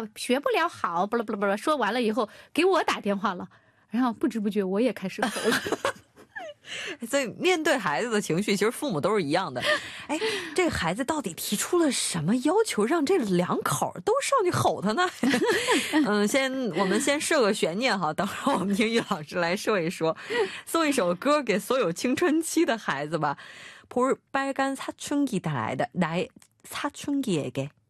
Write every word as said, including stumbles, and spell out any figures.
呀学不了好，不啦不啦不啦，说完了以后给我打电话了，然后不知不觉我也开始吼了。 所以面对孩子的情绪其实父母都是一样的。哎，这个孩子到底提出了什么要求让这两口都上去吼他呢？嗯，先我们先设个悬念哈，等会儿我们听玉老师来说一说，送一首歌给所有青春期的孩子吧。볼빨간사춘기달아이다나의사춘기에게